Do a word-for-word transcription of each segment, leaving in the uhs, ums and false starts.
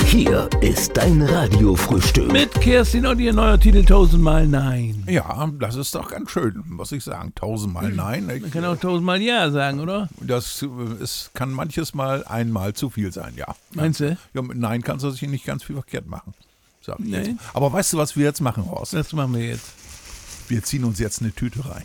Hier ist dein Radiofrühstück. Mit Kerstin und ihr neuer Titel Tausendmal Nein. Ja, das ist doch ganz schön, muss ich sagen. Tausendmal Nein. Ich, Man kann auch tausendmal Ja sagen, oder? Das ist, kann manches Mal einmal zu viel sein, ja. Meinst du? Ja, mit Nein kannst du sich nicht ganz viel verkehrt machen. Sag ich Nee. jetzt. Aber weißt du, was wir jetzt machen, Horst? Das machen wir jetzt. Wir ziehen uns jetzt eine Tüte rein.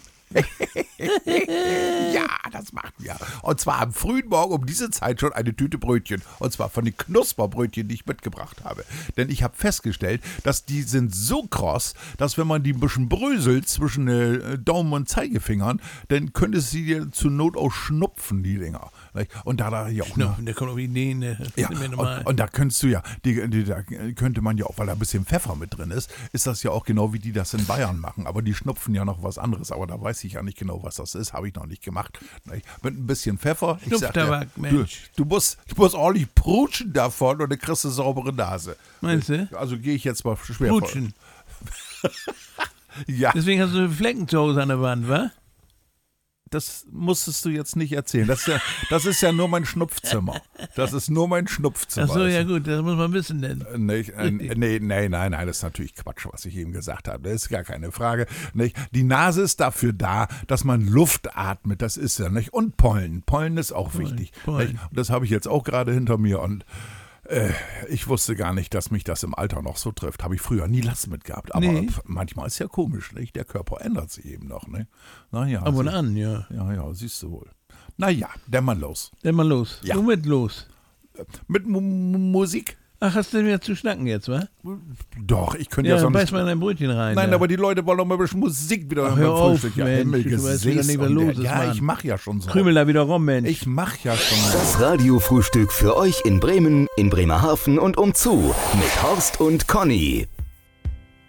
Ja, das machen wir. Und zwar am frühen Morgen um diese Zeit schon eine Tüte Brötchen. Und zwar von den Knusperbrötchen, die ich mitgebracht habe. Denn ich habe festgestellt, dass die sind so kross, dass wenn man die ein bisschen bröselt zwischen äh, Daumen und Zeigefingern, dann könnte sie dir zur Not auch schnupfen, die Dinger. Und da da ja auch No, der kommt auf Ideen. Ne? ja, und, und da könntest du ja, die, die, da könnte man ja auch, weil da ein bisschen Pfeffer mit drin ist, ist das ja auch genau wie die das in Bayern machen. Aber die schnupfen ja noch was anderes. Aber da weiß ich ja nicht genau, was das ist. Habe ich noch nicht gemacht. Mit ein bisschen Pfeffer. Ich sag dir, du, du, musst, du musst ordentlich prutschen davon und dann kriegst du eine saubere Nase. Meinst du? Also gehe ich jetzt mal schwer Prutschen. vor. Ja. Deswegen hast du Flecken zu Hause an der Wand, wa? Das musstest du jetzt nicht erzählen. Das ist ja, das ist ja nur mein Schnupfzimmer. Das ist nur mein Schnupfzimmer. Ach so, ja gut, das muss man wissen denn. Nicht, äh, nee, nee, nein, nein, das ist natürlich Quatsch, was ich eben gesagt habe. Das ist gar keine Frage. Nicht? Die Nase ist dafür da, dass man Luft atmet. Das ist ja nicht. Und Pollen. Pollen ist auch Pollen, wichtig. Pollen. Nicht? Und das habe ich jetzt auch gerade hinter mir. Und äh, ich wusste gar nicht, dass mich das im Alter noch so trifft. Habe ich früher nie Last mit gehabt. Aber Nee. manchmal ist ja komisch. Nicht? Der Körper ändert sich eben noch. Ne? Naja. Ab und an, ja. Ja, ja, siehst du wohl. Naja, der Mann los. Dann mal los. Ja. Womit los? Mit M- M- Musik? Ach, hast du denn wieder zu schnacken jetzt, wa? Doch, ich könnte ja, Ja, sonst... beiß mal in dein Brötchen rein. Nein, da. aber die Leute wollen doch mal ein bisschen Musik wieder Ach, hör beim auf, Frühstück. Ja, Mensch, Himmel, du weißt wieder Gesäß nicht, was und los der- ist, Ja, Mann. ich mach ja schon so. Krümel da wieder rum, Mensch. Ich mach ja schon so. Das Radiofrühstück für euch in Bremen, in Bremerhaven und umzu mit Horst und Conny.